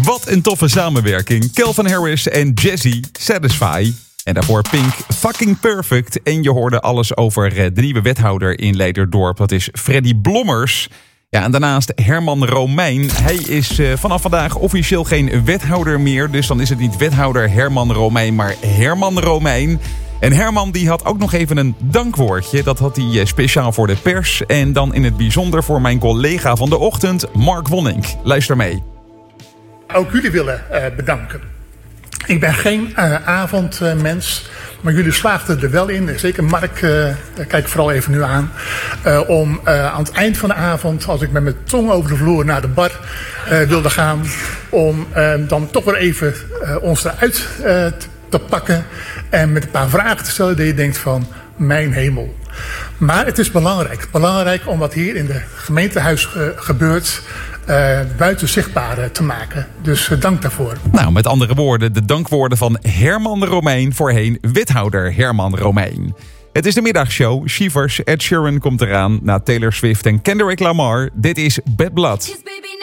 Wat een toffe samenwerking. Calvin Harris en Jazzy, Satisfy. En daarvoor Pink, Fucking Perfect. En je hoorde alles over de nieuwe wethouder in Leiderdorp. Dat is Freddy Blommers. Ja, en daarnaast Herman Romeijn. Hij is vanaf vandaag officieel geen wethouder meer. Dus dan is het niet wethouder Herman Romeijn, maar Herman Romeijn. En Herman die had ook nog even een dankwoordje. Dat had hij speciaal voor de pers. En dan in het bijzonder voor mijn collega van de ochtend, Mark Wonnink. Luister mee. Ook jullie willen bedanken. Ik ben geen avondmens, maar jullie slaagden er wel in. Zeker Mark, kijk vooral even nu aan. Om aan het eind van de avond, als ik met mijn tong over de vloer naar de bar wilde gaan, om dan toch weer even ons eruit te pakken. En met een paar vragen te stellen dat je denkt van, mijn hemel. Maar het is belangrijk om wat hier in het gemeentehuis gebeurt, buiten zichtbaar te maken. Dus dank daarvoor. Nou, met andere woorden, de dankwoorden van Herman Romeijn, voorheen wethouder Herman Romeijn. Het is de middagshow. Shivers, Ed Sheeran komt eraan na Taylor Swift en Kendrick Lamar. Dit is Bad Blood.